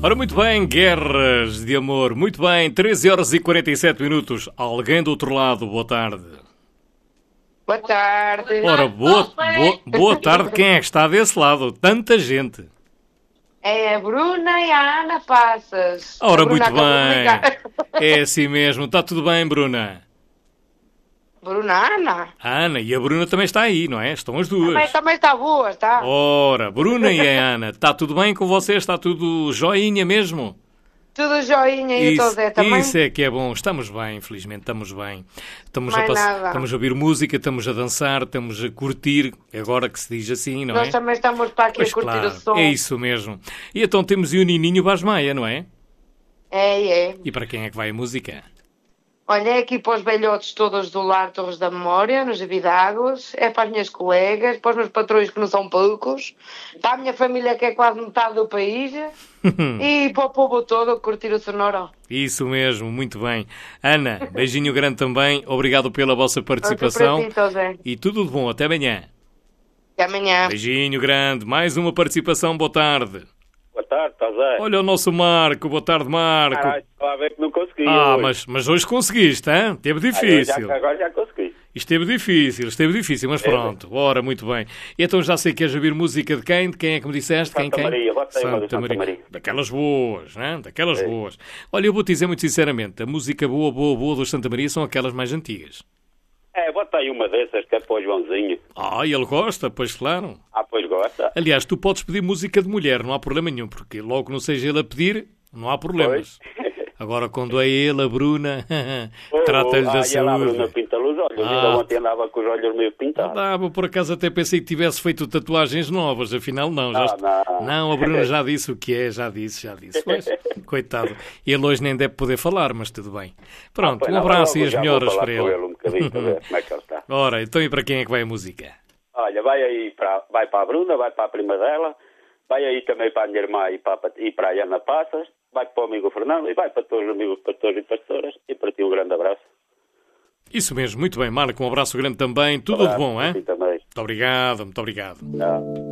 Ora, muito bem, guerras de amor. Muito bem, 13 horas e 47 minutos. Alguém do outro lado, boa tarde. Boa tarde. Ora, boa tarde. Quem é que está desse lado? Tanta gente. É a Bruna e a Ana Passas. Ora, A Bruna muito bem. É assim mesmo. Está tudo bem, Bruna? Bruna, Ana? A Ana e a Bruna também está aí, não é? Estão as duas. Também está boa, está? Ora, Bruna e a Ana, está tudo bem com vocês? Está tudo joinha mesmo? Tudo joinha e o teu Zé também? Isso é que é bom. Estamos bem, infelizmente, estamos bem. Estamos a ouvir música, estamos a dançar, estamos a curtir, agora que se diz assim, não é? Nós também estamos para aqui Pois a curtir claro, o som. é isso mesmo. E então temos o Nininho Basmaia, não é? É. E para quem é que vai a música? Olha, é aqui para os velhotes todos do Lar Torres da Memória, nos Abidáguas, é para as minhas colegas, para os meus patrões que não são poucos, para a minha família que é quase metade do país e para o povo todo a curtir o sonoro. Isso mesmo, muito bem. Ana, beijinho grande também, obrigado pela vossa participação e tudo de bom, até amanhã. Até amanhã. Beijinho grande, mais uma participação, boa tarde. Boa tarde, está Zé? Olha o nosso Marco, boa tarde, Marco. Estava a ver que não consegui hoje. Mas hoje conseguiste, hein? Esteve difícil. Agora já consegui. Esteve difícil, mas pronto. Ora, muito bem. E então já sei que queres ouvir música de quem? De quem é que me disseste? Santa Maria, Santa Maria. Daquelas boas, né? Daquelas boas. Olha, eu vou-te dizer muito sinceramente, a música boa dos Santa Maria são aquelas mais antigas. Bota aí uma dessas que é para o Joãozinho. E ele gosta, pois claro. Pois gosta. Aliás, tu podes pedir música de mulher, não há problema nenhum, porque logo não seja ele a pedir, não há problemas. Agora, quando é ele, a Bruna, trata-lhe da saúde. A Bruna pinta luz, olha, ainda ontem andava com os olhos meio pintados. Por acaso até pensei que tivesse feito tatuagens novas, afinal não. Não, a Bruna já disse o que é, já disse. Pois, coitado. Ele hoje nem deve poder falar, mas tudo bem. Pronto, um abraço e as melhoras para ele. Um bocadinho para ver como é que ele está. Ora, então e para quem é que vai a música? Olha, vai para a Bruna, vai para a prima dela, vai aí também para a minha irmã e para a Ana Passas, vai para o amigo Fernando e vai para todos os amigos, pastores e pastoras, e para ti um grande abraço. Isso mesmo, muito bem, Marco, um abraço grande também, tudo de bom, hein? Também. Muito obrigado. Não.